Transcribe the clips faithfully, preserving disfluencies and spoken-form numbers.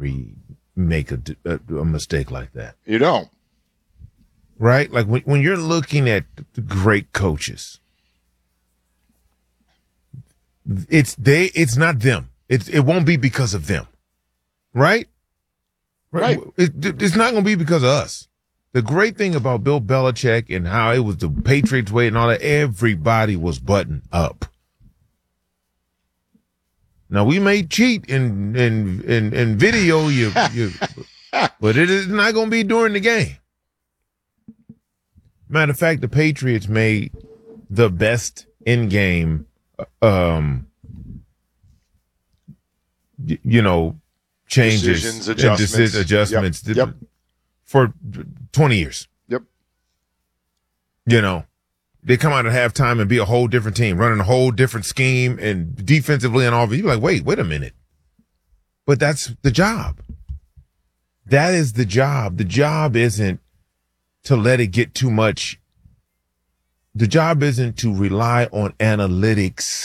re make a, a, a mistake like that. You don't. Right? Like when, when you're looking at the great coaches, it's they. It's not them. It it won't be because of them. Right? Right. It, it's not going to be because of us. The great thing about Bill Belichick and how it was the Patriots way and all that, everybody was buttoned up. Now we may cheat in in in, in video, you, you, but it is not going to be during the game. Matter of fact, the Patriots made the best in-game, um, you know, changes, decisions, adjustments, and decision, adjustments yep. Yep. for twenty years. Yep. You know, they come out at halftime and be a whole different team, running a whole different scheme and defensively and all. You're like, wait, wait a minute. But that's the job. That is the job. The job isn't to let it get too much. The job isn't to rely on analytics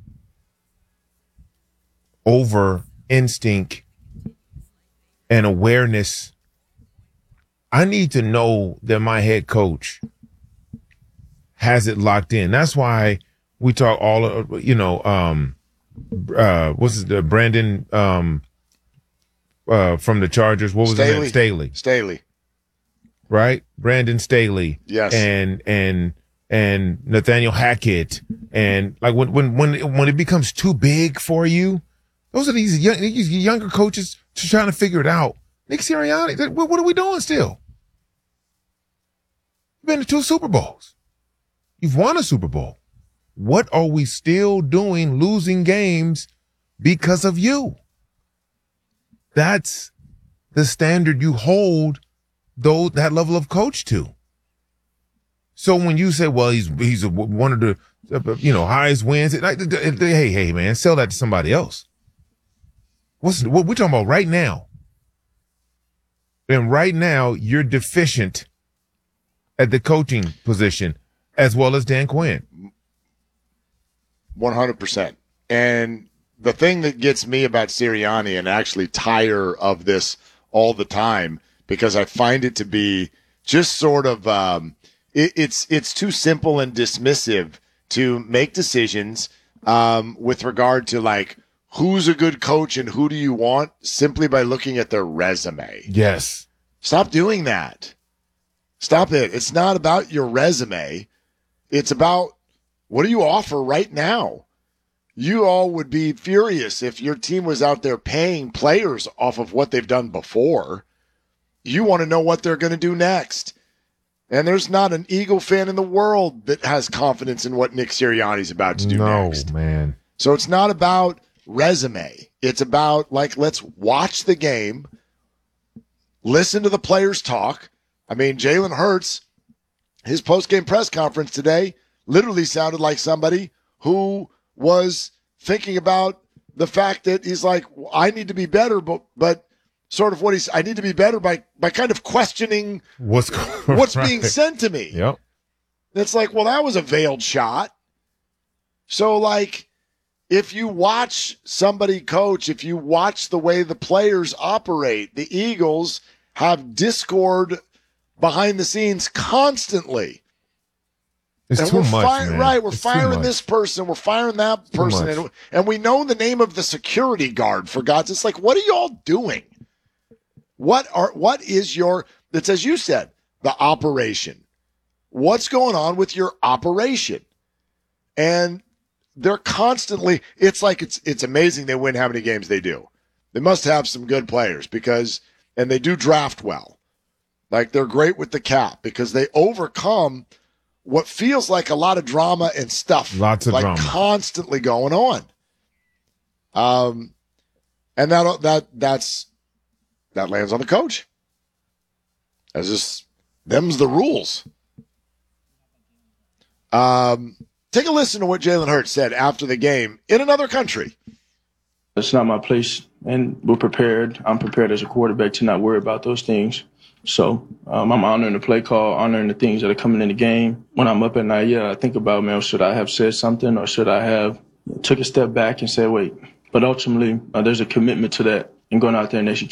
over instinct and awareness. I need to know that my head coach has it locked in. That's why we talk all of, you know, um, uh, what's it, the Brandon, um, uh, from the Chargers. What was his name? Staley. Staley. Right? Brandon Staley. Yes. And, and, and Nathaniel Hackett. And like when, when, when, when it becomes too big for you, those are these young, these younger coaches just trying to figure it out. Nick Sirianni, what, what are we doing still? You've been to two Super Bowls. You've won a Super Bowl. What are we still doing losing games because of you? That's the standard you hold though that level of coach to. So when you say, well, he's he's a, one of the you know highest wins, like, hey hey man, sell that to somebody else. What's what we're talking about right now? And right now you're deficient at the coaching position as well as Dan Quinn. one hundred percent. And the thing that gets me about Sirianni, and actually tire of this all the time, because I find it to be just sort of um, it, it's it's too simple and dismissive to make decisions um, with regard to like who's a good coach and who do you want simply by looking at their resume. Yes. Stop doing that. Stop it. It's not about your resume. It's about what do you offer right now? You all would be furious if your team was out there paying players off of what they've done before. You want to know what they're going to do next. And there's not an Eagle fan in the world that has confidence in what Nick Sirianni's about to do no, next. No, man. So it's not about resume. It's about, like, let's watch the game, listen to the players talk. I mean, Jalen Hurts, his post-game press conference today literally sounded like somebody who was thinking about the fact that he's like, I need to be better, but but sort of what he's, I need to be better by by kind of questioning what's what's right. being sent to me. Yep. It's like, well, that was a veiled shot. So, like, if you watch somebody coach, if you watch the way the players operate, the Eagles have discord behind the scenes constantly. It's and too we're much, fi- man. Right, we're it's firing this person, we're firing that person, and, and we know the name of the security guard, for God's sake. It's like, what are y'all doing? What are what is your, it's as you said, the operation. What's going on with your operation? And they're constantly, it's like it's it's amazing they win how many games they do. They must have some good players because, and they do draft well. Like they're great with the cap because they overcome what feels like a lot of drama and stuff. Lots of like drama. Constantly going on. Um, and that that that's that lands on the coach. That's just them's the rules. Um, take a listen to what Jalen Hurts said after the game in another country. It's not my place, and we're prepared. I'm prepared as a quarterback to not worry about those things. So um, I'm honoring the play call, honoring the things that are coming in the game. When I'm up at night, yeah, I think about, man, should I have said something or should I have took a step back and said, wait. But ultimately, uh, there's a commitment to that and going out there and executing.